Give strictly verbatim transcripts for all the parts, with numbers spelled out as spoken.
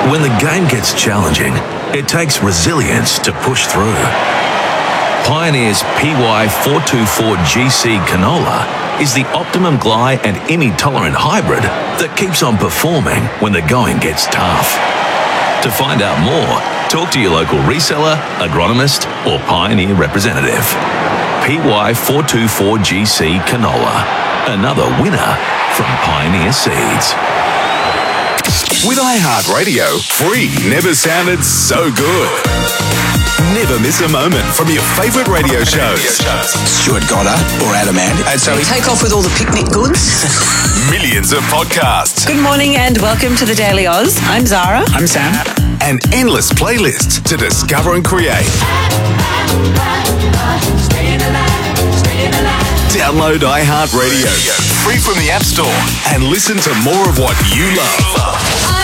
When the game gets challenging, it takes resilience to push through. Pioneer's P Y four twenty-four G C canola is the optimum gly and IMI-tolerant hybrid that keeps on performing when the going gets tough. To find out more, talk to your local reseller, agronomist or Pioneer representative. P Y four twenty-four G C canola, another winner from Pioneer Seeds. With iHeartRadio, free never sounded so good. Never miss a moment from your favourite radio shows. Stuart Goddard or Adam Ant. And so we take off with all the picnic goods. Millions of podcasts. Good morning and welcome to the Daily Oz. I'm Zara. I'm Sam. And endless playlists to discover and create. Download iHeartRadio, free from the App Store, and listen to more of what you love.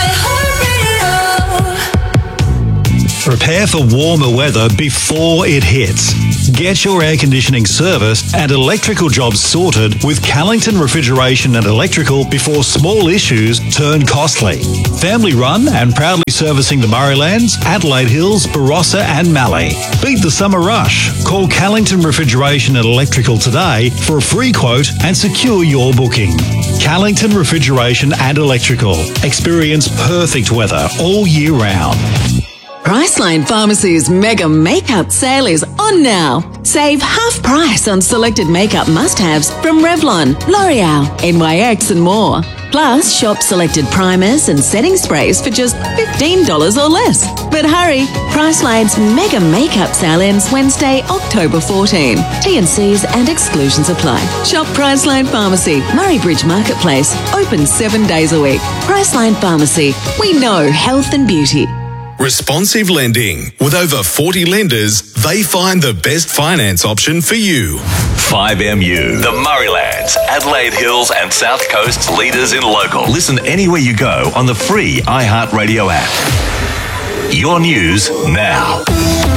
Prepare for warmer weather before it hits. Get your air conditioning serviced and electrical jobs sorted with Callington Refrigeration and Electrical before small issues turn costly. Family run and proudly servicing the Murraylands, Adelaide Hills, Barossa and Mallee. Beat the summer rush. Call Callington Refrigeration and Electrical today for a free quote and secure your booking. Callington Refrigeration and Electrical. Experience perfect weather all year round. Priceline Pharmacy's Mega Makeup Sale is on now. Save half price on selected makeup must-haves from Revlon, L'Oreal, N Y X and more. Plus, shop selected primers and setting sprays for just fifteen dollars or less. But hurry, Priceline's Mega Makeup Sale ends Wednesday, October fourteenth. T and C's and exclusions apply. Shop Priceline Pharmacy, Murray Bridge Marketplace, open seven days a week. Priceline Pharmacy, we know health and beauty. Responsive Lending. With over forty lenders, they find the best finance option for you. five M U, the Murraylands, Adelaide Hills and South Coast's leaders in local. Listen anywhere you go on the free iHeartRadio app. Your news now.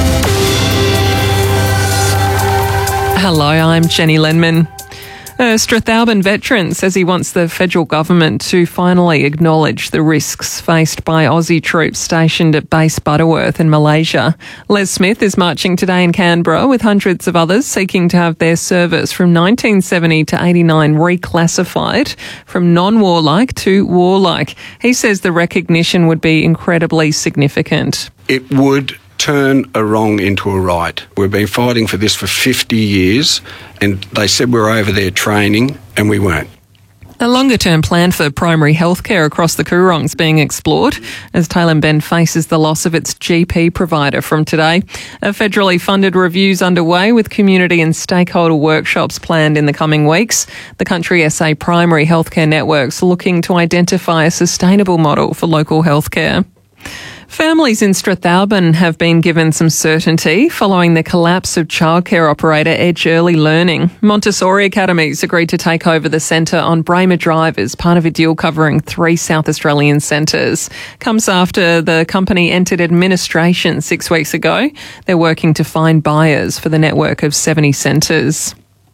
Hello, I'm Jenny Lenman. A Strathalbyn veteran says he wants the federal government to finally acknowledge the risks faced by Aussie troops stationed at Base Butterworth in Malaysia. Les Smith is marching today in Canberra with hundreds of others seeking to have their service from nineteen seventy to eighty-nine reclassified from non-warlike to warlike. He says the recognition would be incredibly significant. It would turn a wrong into a right. We've been fighting for this for fifty years, and they said we were over there training, and we weren't. A longer-term plan for primary health care across the Coorong is being explored as Tailem Bend faces the loss of its G P provider from today. A federally funded review is underway with community and stakeholder workshops planned in the coming weeks. The Country S A primary healthcare networks are looking to identify a sustainable model for local healthcare. Families in Strathalbyn have been given some certainty following the collapse of childcare operator Edge Early Learning. Montessori Academies agreed to take over the centre on Bramer Drive as part of a deal covering three South Australian centres. Comes after the company entered administration six weeks ago. They're working to find buyers for the network of seventy centres.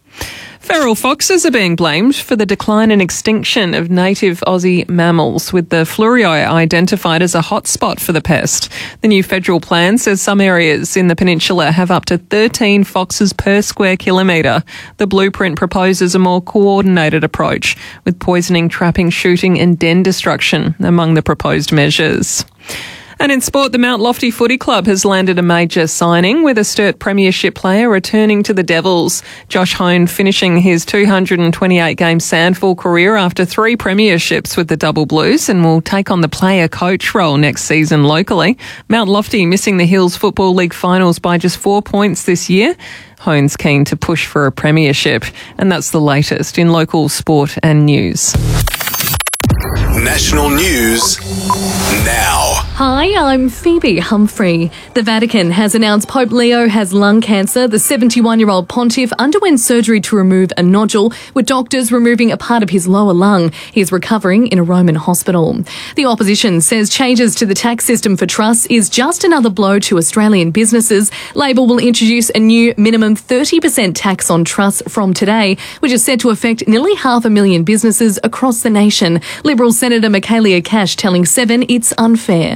Feral foxes are being blamed for the decline and extinction of native Aussie mammals, with the Fleurieu identified as a hotspot for the pest. The new federal plan says some areas in the peninsula have up to thirteen foxes per square kilometre. The blueprint proposes a more coordinated approach, with poisoning, trapping, shooting and den destruction among the proposed measures. And in sport, the Mount Lofty Footy Club has landed a major signing with a Sturt Premiership player returning to the Devils. Josh Hone finishing his two hundred twenty-eight game Sandford career after three premierships with the Double Blues and will take on the player coach role next season locally. Mount Lofty missing the Hills Football League finals by just four points this year. Hone's keen to push for a premiership. And that's the latest in local sport and news. National news now. Hi, I'm Phoebe Humphrey. The Vatican has announced Pope Leo has lung cancer. The seventy-one-year-old pontiff underwent surgery to remove a nodule, with doctors removing a part of his lower lung. He is recovering in a Roman hospital. The opposition says changes to the tax system for trusts is just another blow to Australian businesses. Labor will introduce a new minimum thirty percent tax on trusts from today, which is set to affect nearly half a million businesses across the nation. Liberal Senator Michaelia Cash telling Seven it's unfair.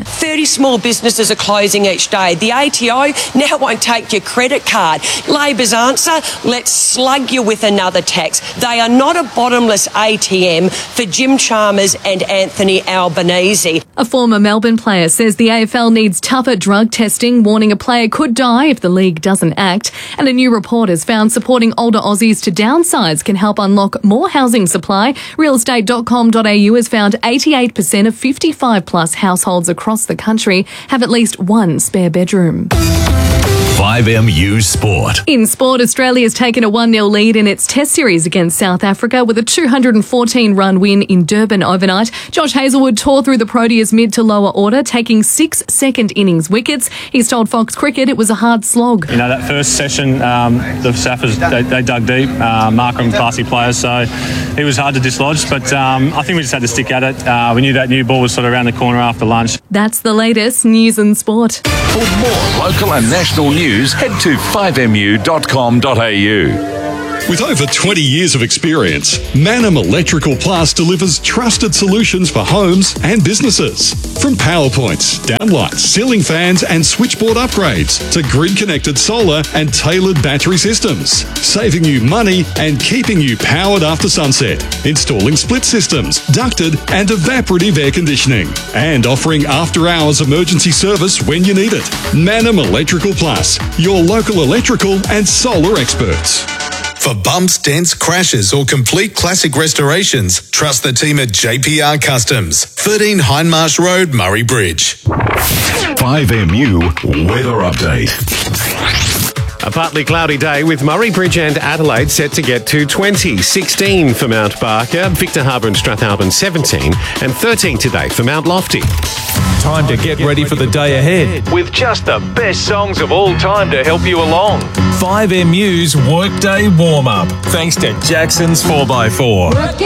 thirty small businesses are closing each day. The A T O now won't take your credit card. Labor's answer, let's slug you with another tax. They are not a bottomless A T M for Jim Chalmers and Anthony Albanese. A former Melbourne player says the A F L needs tougher drug testing, warning a player could die if the league doesn't act. And a new report has found supporting older Aussies to downsize can help unlock more housing supply. real estate dot com dot a u has found eighty-eight percent of fifty-five plus households across the country have at least one spare bedroom. five M U Sport. In sport, Australia's taken a one nil lead in its Test series against South Africa with a two hundred fourteen run win in Durban overnight. Josh Hazlewood tore through the Proteas mid to lower order, taking six second innings wickets. He's told Fox Cricket it was a hard slog. You know, that first session, um, the Saffers, they, they dug deep. Uh, Markham, classy players, so it was hard to dislodge, but um, I think we just had to stick at it. Uh, we knew that new ball was sort of around the corner after lunch. That's the latest news and sport. For more local and national news, head to five m u dot com dot a u. With over twenty years of experience, Manum Electrical Plus delivers trusted solutions for homes and businesses. From power points, downlights, ceiling fans and switchboard upgrades to grid-connected solar and tailored battery systems, saving you money and keeping you powered after sunset. Installing split systems, ducted and evaporative air conditioning, and offering after-hours emergency service when you need it. Manum Electrical Plus, your local electrical and solar experts. For bumps, dents, crashes or complete classic restorations, trust the team at J P R Customs, thirteen Hindmarsh Road, Murray Bridge. five M U Weather Update. A partly cloudy day with Murray Bridge and Adelaide set to get to twenty, sixteen for Mount Barker, Victor Harbour and Strathalbyn seventeen, and thirteen today for Mount Lofty. Time to get ready for the day ahead with just the best songs of all time to help you along. five M U's Workday Warm-Up, thanks to Jackson's four by four.